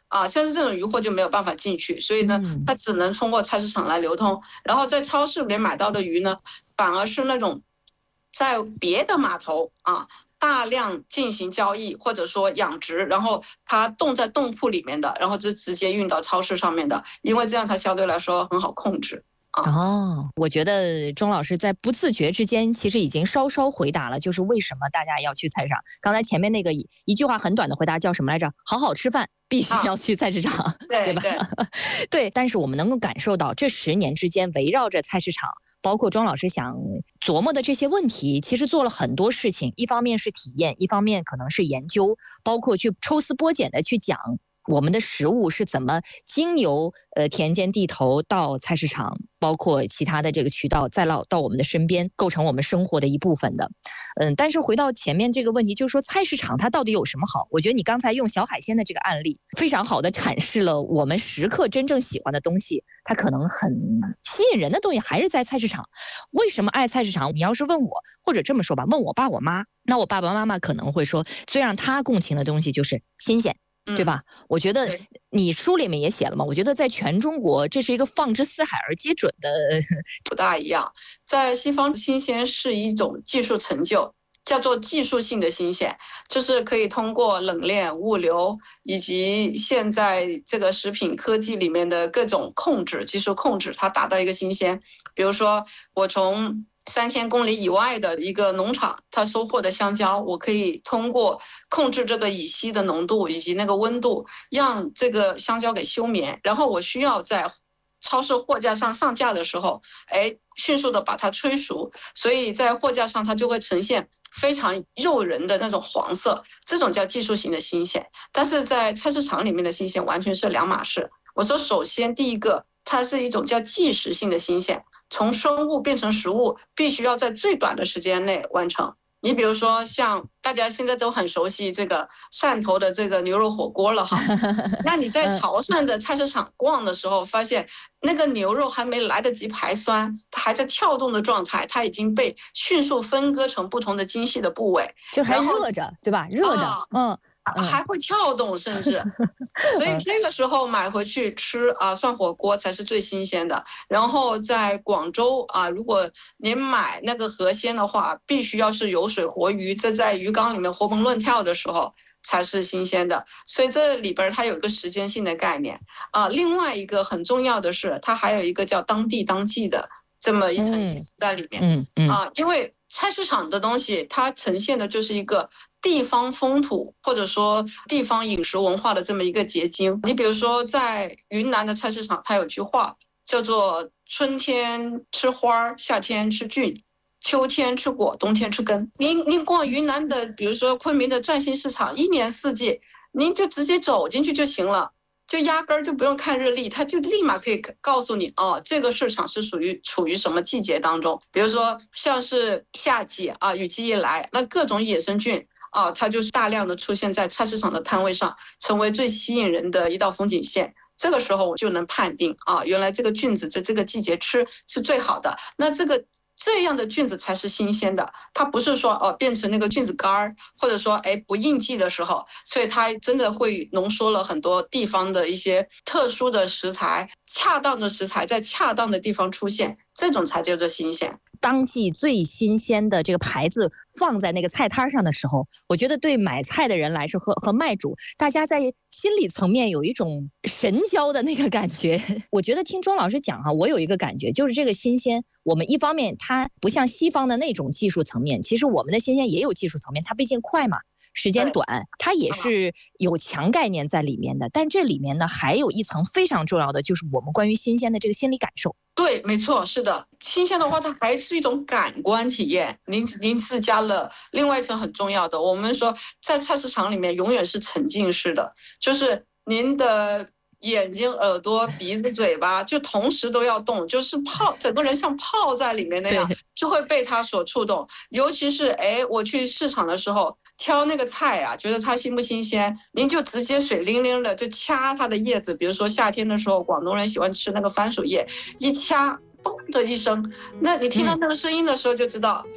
像是这种鱼货就没有办法进去，所以呢，它只能通过菜市场来流通。然后在超市里面买到的鱼呢，反而是那种在别的码头大量进行交易或者说养殖，然后它冻在冻铺里面的，然后就直接运到超市上面的，因为这样它相对来说很好控制。 我觉得钟老师在不自觉之间其实已经稍稍回答了，就是为什么大家要去菜市场。刚才前面那个一句话很短的回答叫什么来着？好好吃饭必须要去菜市场，对吧？对，但是我们能够感受到这10年之间围绕着菜市场，包括钟老师想琢磨的这些问题，其实做了很多事情，一方面是体验，一方面可能是研究，包括去抽丝剥茧的去讲我们的食物是怎么经由田间地头到菜市场，包括其他的这个渠道再到我们的身边，构成我们生活的一部分的。但是回到前面这个问题，就是说菜市场它到底有什么好？我觉得你刚才用小海鲜的这个案例，非常好的阐释了我们食客真正喜欢的东西，它可能很吸引人的东西还是在菜市场。为什么爱菜市场？你要是问我，或者这么说吧，问我爸我妈，那我爸爸妈妈可能会说，最让他共情的东西就是新鲜。对吧？我觉得你书里面也写了嘛，我觉得在全中国这是一个放之四海而皆准的。 不大一样，在西方新鲜是一种技术成就，叫做技术性的新鲜，就是可以通过冷链、物流以及现在这个食品科技里面的各种控制、技术控制，它达到一个新鲜。比如说我从3000公里以外的一个农场，它收获的香蕉，我可以通过控制这个乙烯的浓度以及那个温度，让这个香蕉给休眠，然后我需要在超市货架上上架的时候，迅速的把它催熟，所以在货架上它就会呈现非常诱人的那种黄色，这种叫技术型的新鲜。但是在菜市场里面的新鲜完全是两码事。我说首先第一个，它是一种叫即时性的新鲜，从生物变成食物必须要在最短的时间内完成。你比如说像大家现在都很熟悉这个汕头的这个牛肉火锅了哈，那你在潮汕的菜市场逛的时候，发现那个牛肉还没来得及排酸，它还在跳动的状态，它已经被迅速分割成不同的精细的部位， 就还热着，对吧？热着， 还会跳动，甚至，所以这个时候买回去吃涮火锅才是最新鲜的。然后在广州如果您买那个河鲜的话，必须要是有水活鱼，这在鱼缸里面活蹦乱跳的时候才是新鲜的。所以这里边它有一个时间性的概念另外一个很重要的是，它还有一个叫当地当季的这么一层意思在里面因为菜市场的东西它呈现的就是一个地方风土或者说地方饮食文化的这么一个结晶。你比如说在云南的菜市场，它有句话叫做春天吃花，夏天吃菌，秋天吃果，冬天吃根。您逛云南的比如说昆明的钻心市场，一年四季您就直接走进去就行了，就压根儿就不用看日历，它就立马可以告诉你这个市场是处于什么季节当中。比如说像是夏季雨季一来，那各种野生菌它就是大量的出现在菜市场的摊位上，成为最吸引人的一道风景线。这个时候我就能判定原来这个菌子在这个季节吃是最好的，那这样的菌子才是新鲜的，它不是说变成那个菌子干或者说不应季的时候，所以它真的会浓缩了很多地方的一些特殊的食材，恰当的食材在恰当的地方出现，这种才叫做新鲜。 当季最新鲜的这个牌子放在那个菜摊上的时候，我觉得对买菜的人来说和卖主，大家在心理层面有一种神交的那个感觉。我觉得听钟老师讲我有一个感觉，就是这个新鲜，我们一方面它不像西方的那种技术层面，其实我们的新鲜也有技术层面，它毕竟快嘛，时间短，它也是有强概念在里面的。但这里面呢，还有一层非常重要的，就是我们关于新鲜的这个心理感受。 对，没错，是的，新鲜的话，它还是一种感官体验。您是加了另外一层很重要的。我们说在菜市场里面永远是沉浸式的，就是您的眼睛、耳朵、鼻子、嘴巴就同时都要动，就是整个人像泡在里面那样，就会被它所触动。尤其是我去市场的时候挑那个菜觉得它新不新鲜，您就直接水灵灵的就掐它的叶子。比如说夏天的时候，广东人喜欢吃那个番薯叶，一掐，嘣的一声，那你听到那个声音的时候就知道